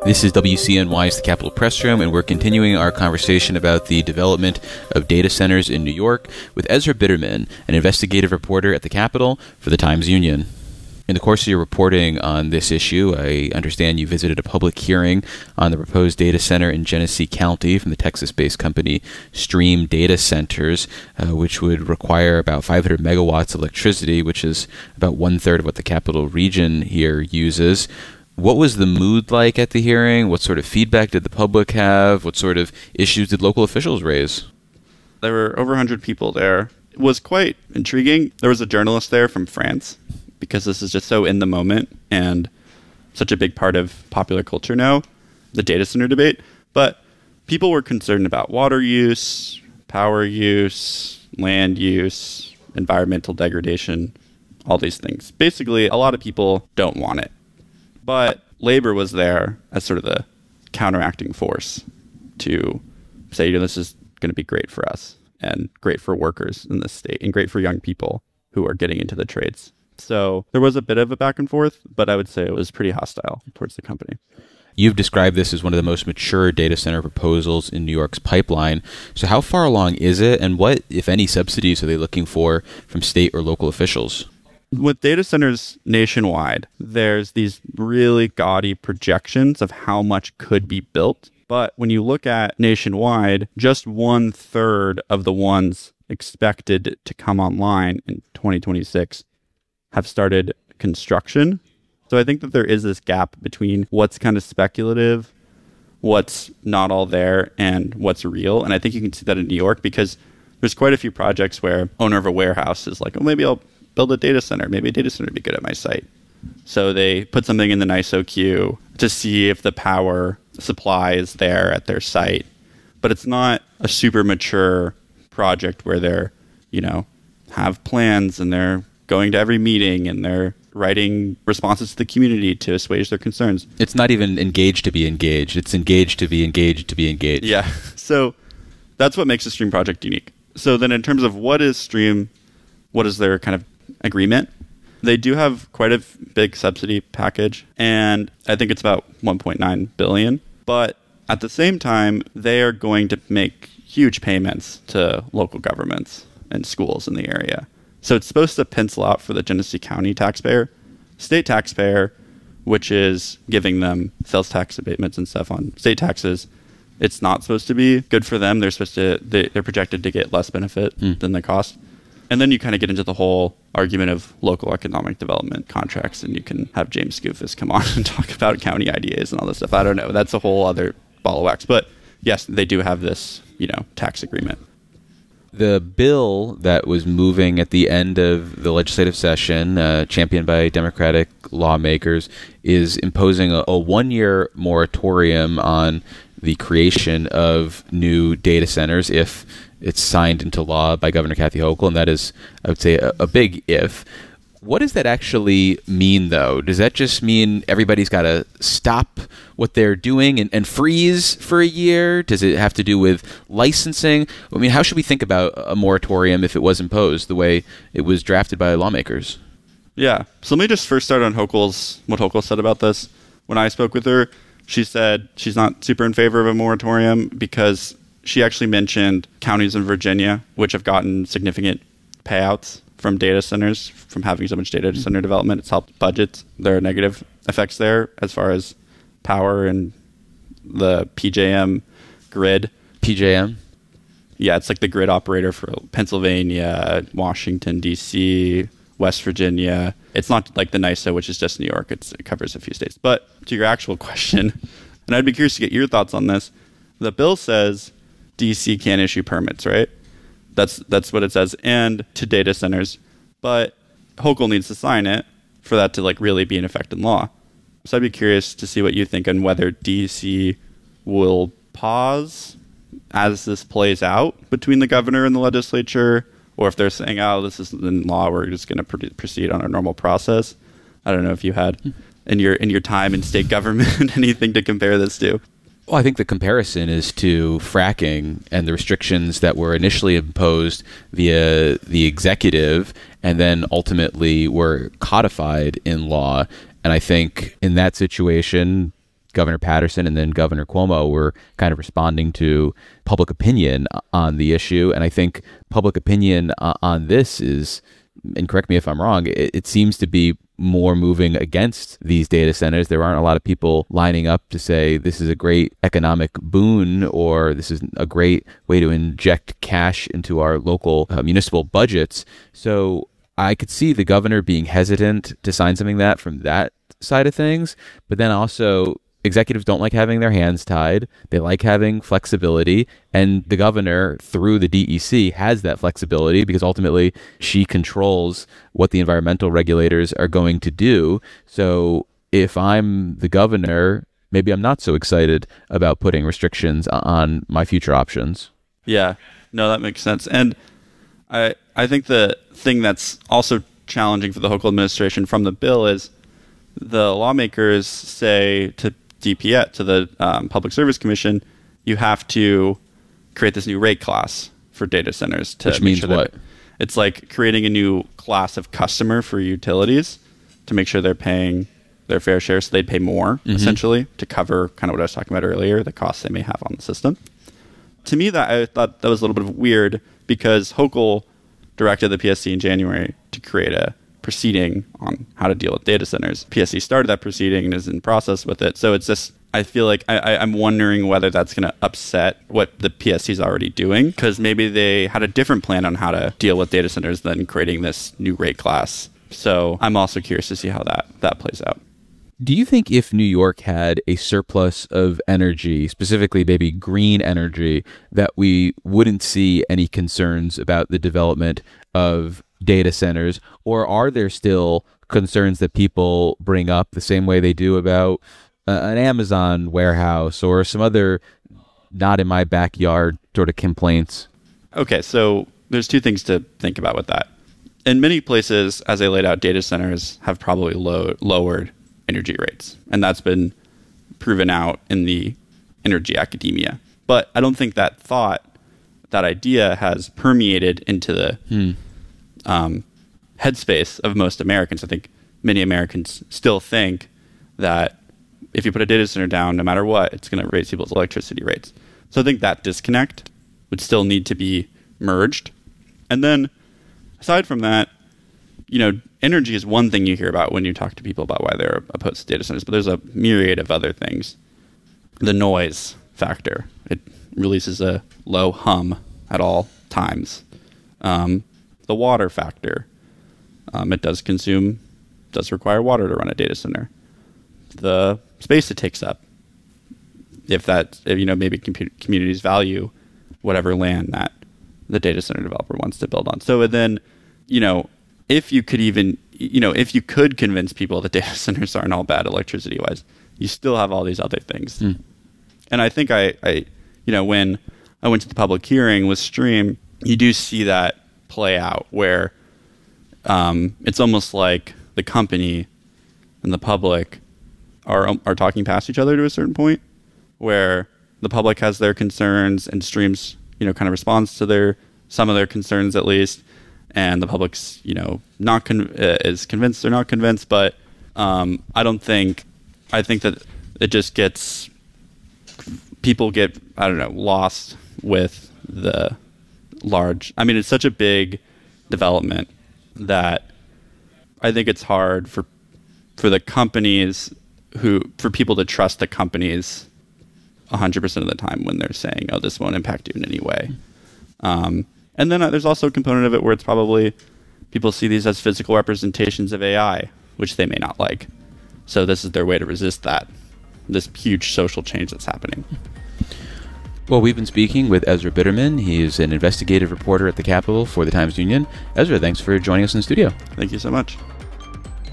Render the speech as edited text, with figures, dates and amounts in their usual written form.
This is WCNY's The Capitol Press Room, and we're continuing our conversation about the development of data centers in New York with Ezra Bitterman, an investigative reporter at the Capitol for the Times-Union. In the course of your reporting on this issue, I understand you visited a public hearing on the proposed data center in Genesee County from the Texas-based company Stream Data Centers, which would require about 500 megawatts of electricity, which is about one-third of what the Capital Region here uses. What was the mood like at the hearing? What sort of feedback did the public have? What sort of issues did local officials raise? There were over 100 people there. It was quite intriguing. There was a journalist there from France, because this is just so in the moment and such a big part of popular culture now, the data center debate. But people were concerned about water use, power use, land use, environmental degradation, all these things. Basically, a lot of people don't want it. But labor was there as sort of the counteracting force to say, this is going to be great for us and great for workers in this state and great for young people who are getting into the trades. So there was a bit of a back and forth, but I would say it was pretty hostile towards the company. You've described this as one of the most mature data center proposals in New York's pipeline. So how far along is it, and what, if any, subsidies are they looking for from state or local officials? With data centers nationwide, there's these really gaudy projections of how much could be built. But when you look at nationwide, just 1/3 of the ones expected to come online in 2026 have started construction. So I think that there is this gap between what's kind of speculative, what's not all there, and what's real. And I think you can see that in New York because there's quite a few projects where owner of a warehouse is like, oh, maybe I'll build a data center. Maybe a data center would be good at my site. So they put something in the NYSO queue to see if the power supply is there at their site. But it's not a super mature project where they're, have plans and they're going to every meeting and they're writing responses to the community to assuage their concerns. It's not even engaged to be engaged. It's engaged to be engaged to be engaged. Yeah. So that's what makes a Stream project unique. So then in terms of what is Stream, what is their kind of agreement? They do have quite a big subsidy package, and I think it's about $1.9 billion. But at the same time, they are going to make huge payments to local governments and schools in the area. So it's supposed to pencil out for the Genesee County taxpayer, state taxpayer, which is giving them sales tax abatements and stuff on state taxes. It's not supposed to be good for them. They're projected to get less benefit than the cost. And then you kind of get into the whole argument of local economic development contracts, and you can have James Skoufis come on and talk about county IDAs and all this stuff. I don't know. That's a whole other ball of wax. But yes, they do have this, tax agreement. The bill that was moving at the end of the legislative session, championed by Democratic lawmakers, is imposing a one-year moratorium on the creation of new data centers if it's signed into law by Governor Kathy Hochul, and that is, I would say, a big if. What does that actually mean, though? Does that just mean everybody's got to stop what they're doing and freeze for a year? Does it have to do with licensing? I mean, how should we think about a moratorium if it was imposed the way it was drafted by lawmakers? Yeah. So let me just first start on what Hochul said about this. When I spoke with her, she said she's not super in favor of a moratorium because she actually mentioned counties in Virginia, which have gotten significant payouts from data centers, from having so much data center development. It's helped budgets. There are negative effects there as far as power and the PJM grid. PJM? Yeah, it's like the grid operator for Pennsylvania, Washington, D.C., West Virginia. It's not like the NYSO, which is just New York. It covers a few states. But to your actual question, and I'd be curious to get your thoughts on this, the bill says D.C. can't issue permits, right? That's what it says, and to data centers. But Hochul needs to sign it for that to really be in effect in law. So I'd be curious to see what you think on whether DC will pause as this plays out between the governor and the legislature, or if they're saying, oh, this isn't in law, we're just going to proceed on our normal process. I don't know if you had in your time in state government anything to compare this to. Well, I think the comparison is to fracking and the restrictions that were initially imposed via the executive and then ultimately were codified in law. And I think in that situation, Governor Patterson and then Governor Cuomo were kind of responding to public opinion on the issue. And I think public opinion on this is, and correct me if I'm wrong, it seems to be more moving against these data centers. There aren't a lot of people lining up to say this is a great economic boon or this is a great way to inject cash into our local municipal budgets. So I could see the governor being hesitant to sign something that from that side of things, but then also executives don't like having their hands tied. They like having flexibility, and the governor, through the DEC, has that flexibility because ultimately she controls what the environmental regulators are going to do. So if I'm the governor, maybe I'm not so excited about putting restrictions on my future options. Yeah, no, that makes sense. And I think the thing that's also challenging for the Hochul administration from the bill is the lawmakers say to DPS, to the Public Service Commission, you have to create this new rate class for data centers. Which means what? It's like creating a new class of customer for utilities to make sure they're paying their fair share, so they'd pay more, essentially, to cover kind of what I was talking about earlier, the costs they may have on the system. To me, I thought that was a little bit weird because Hochul directed the PSC in January to create a proceeding on how to deal with data centers. PSC started that proceeding and is in process with it. So it's just, I feel like I'm wondering whether that's going to upset what the PSC is already doing, because maybe they had a different plan on how to deal with data centers than creating this new rate class. So I'm also curious to see how that plays out. Do you think if New York had a surplus of energy, specifically maybe green energy, that we wouldn't see any concerns about the development of data centers? Or are there still concerns that people bring up the same way they do about an Amazon warehouse or some other not in my backyard sort of complaints? Okay, so there's two things to think about with that. In many places, as I laid out, data centers have probably lowered energy rates, and that's been proven out in the energy academia. But I don't think that idea has permeated into the headspace of most Americans. I think many Americans still think that if you put a data center down, no matter what, it's going to raise people's electricity rates. So I think that disconnect would still need to be merged. And then aside from that, energy is one thing you hear about when you talk to people about why they're opposed to data centers, but there's a myriad of other things. The noise factor. It releases a low hum at all times. The water factor. It does require water to run a data center. The space it takes up. If maybe communities value whatever land that the data center developer wants to build on. So then, if you could convince people that data centers aren't all bad electricity wise, you still have all these other things. And I think when I went to the public hearing with Stream, you do see that play out where it's almost like the company and the public are talking past each other to a certain point, where the public has their concerns and Stream's kind of responds to some of their concerns at least, and the public's not is convinced or not convinced. But I think that it just gets, people get lost with the large. I mean, it's such a big development that I think it's hard for the companies for people to trust the companies 100% of the time when they're saying, oh, this won't impact you in any way. And then there's also a component of it where it's probably people see these as physical representations of AI, which they may not like. So this is their way to resist this huge social change that's happening. Well, we've been speaking with Ezra Bitterman. He's an investigative reporter at the Capitol for the Times-Union. Ezra, thanks for joining us in the studio. Thank you so much.